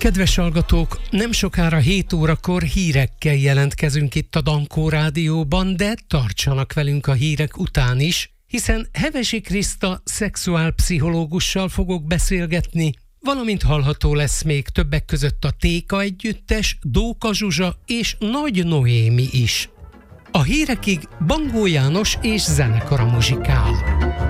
Kedves hallgatók, nem sokára 7 órakor hírekkel jelentkezünk itt a Dankó Rádióban, de tartsanak velünk a hírek után is, hiszen Hevesi Kriszta szexuálpszichológussal fogok beszélgetni, valamint hallható lesz még többek között a Téka együttes, Dóka Zsuzsa és Nagy Noémi is. A hírekig Bangó János és zenekara muzsikál.